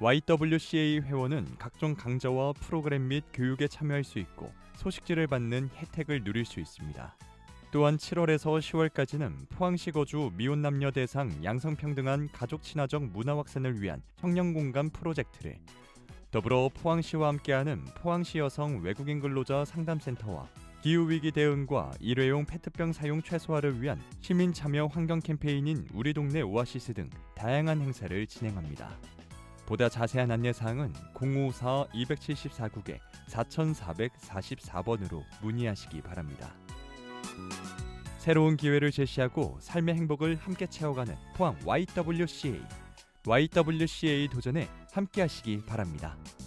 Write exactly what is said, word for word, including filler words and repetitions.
와이더블유씨에이 회원은 각종 강좌와 프로그램 및 교육에 참여할 수 있고 소식지를 받는 혜택을 누릴 수 있습니다. 또한 칠월에서 시월까지는 포항시 거주 미혼 남녀 대상 양성평등한 가족 친화적 문화 확산을 위한 청년공감 프로젝트를, 더불어 포항시와 함께하는 포항시 여성 외국인 근로자 상담센터와 기후위기 대응과 일회용 페트병 사용 최소화를 위한 시민 참여 환경 캠페인인 우리 동네 오아시스 등 다양한 행사를 진행합니다. 보다 자세한 안내사항은 공오사 이칠사 국에 사사사사 번으로 문의하시기 바랍니다. 새로운 기회를 제시하고 삶의 행복을 함께 채워가는 포항 와이더블유씨에이. 와이더블유씨에이 도전에 함께하시기 바랍니다.